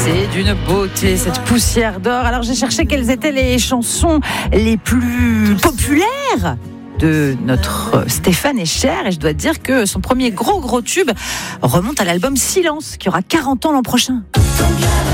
C'est d'une beauté, cette poussière d'or. Alors j'ai cherché quelles étaient les chansons les plus populaires de notre Stéphane Escher, et je dois dire que son premier gros tube remonte à l'album Silence, qui aura 40 ans l'an prochain.